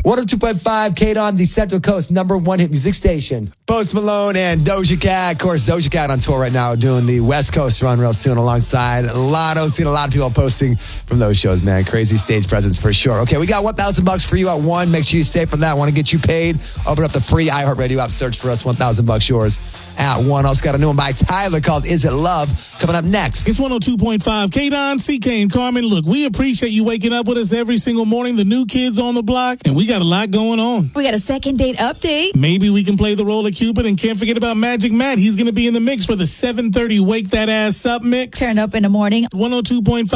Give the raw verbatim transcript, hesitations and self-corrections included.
one oh two point five K D O N, the Central Coast number one hit music station. Post Malone and Doja Cat. Of course, Doja Cat on tour right now doing the West Coast run real soon alongside Lotto. Seen a lot of people posting from those shows, man. Crazy stage presence for sure. Okay, we got one thousand bucks for you at one. Make sure you stay from that. Want to get you paid? Open up the free iHeartRadio app. Search for us. one thousand bucks yours at one. Also got a new one by Tyler called Is It Love coming up next. It's one oh two point five K D O N, C K and Carmen. Look, we appreciate you waking up with us every single morning. The new kids on the block, and we got a lot going on. We got a second date update. Maybe we can play the role of Cupid, and can't forget about Magic Matt. He's going to be in the mix for the seven thirty Wake That Ass Up mix. Turn up in the morning. one oh two point five